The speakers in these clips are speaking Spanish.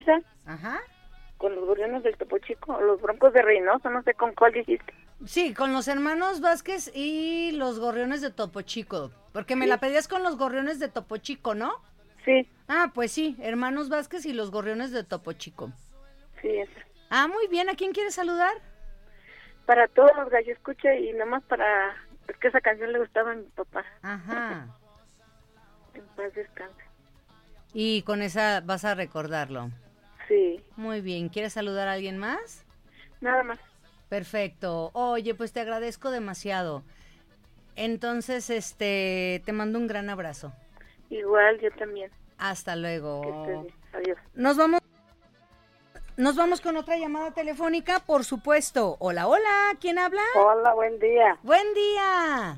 Ajá. con los gorriones del Topo Chico, o los Broncos de Reynosa, no sé con cuál dijiste. Sí, con los hermanos Vázquez y los gorriones de Topo Chico, porque me Sí. la pedías con los gorriones de Topo Chico, ¿no? Sí, Ah, pues sí, hermanos Vázquez y los gorriones de Topo Chico. sí, esa. Ah, muy bien, ¿a quién quieres saludar? Para todos los gallos escucha y nomás para... Es que esa canción le gustaba a mi papá. Ajá. En paz descanse. Y con esa vas a recordarlo. Sí, Muy bien, ¿quieres saludar a alguien más? nada más. Perfecto. Oye, pues te agradezco demasiado. Entonces, te mando un gran abrazo. Igual, yo también. Hasta Que luego. estés bien. Adiós. Nos vamos con otra llamada telefónica, por supuesto. Hola, hola, ¿quién habla? Hola, buen día. Buen día.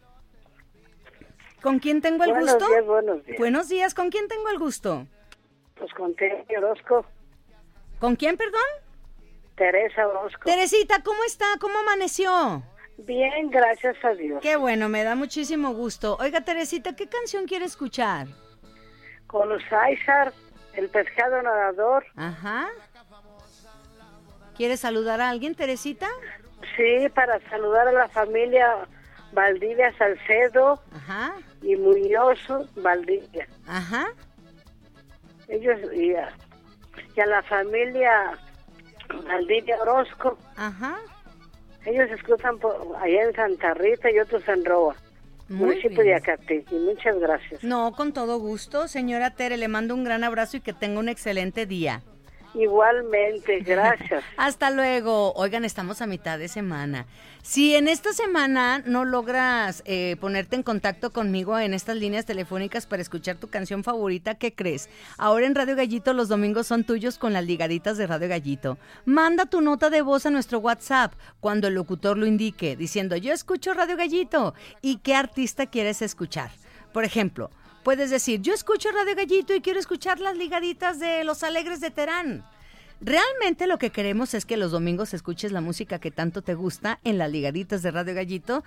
¿Con quién tengo el gusto? Buenos días. Buenos días, ¿con quién tengo el gusto? Pues con Teresa Orozco. ¿Con quién, perdón? Teresa Orozco. Teresita, ¿cómo está? ¿Cómo amaneció? Bien, gracias a Dios. Qué bueno, me da muchísimo gusto. Oiga, Teresita, ¿qué canción quiere escuchar? Con los Aizar, el pescado nadador. Ajá. ¿Quiere saludar a alguien, Teresita? Sí, para saludar a la familia Valdivia Salcedo Ajá. y Muñoz Valdivia. Ajá. Ellos y a la familia Valdivia Orozco. Ajá. Ellos escuchan allá en Santa Rita y otros en Roa, Muy municipio bien. de Acatí. Y muchas gracias. No, con todo gusto. Señora Tere, le mando un gran abrazo y que tenga un excelente día. Igualmente, gracias. Hasta luego. Oigan, estamos a mitad de semana. Si en esta semana no logras ponerte en contacto conmigo en estas líneas telefónicas para escuchar tu canción favorita, ¿qué crees? Ahora en Radio Gallito los domingos son tuyos con las ligaditas de Radio Gallito. Manda tu nota de voz a nuestro WhatsApp cuando el locutor lo indique, diciendo yo escucho Radio Gallito y qué artista quieres escuchar. Por ejemplo, puedes decir, yo escucho Radio Gallito y quiero escuchar las ligaditas de Los Alegres de Terán. Realmente lo que queremos es que los domingos escuches la música que tanto te gusta en las ligaditas de Radio Gallito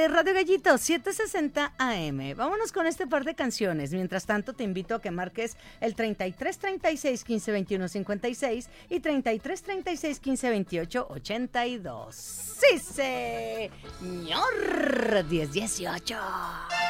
760 AM. Vámonos con este par de canciones. Mientras tanto, te invito a que marques el 33 36 15 21 56 y 33 36 15 28 82. ¡Sí, señor! 10 18.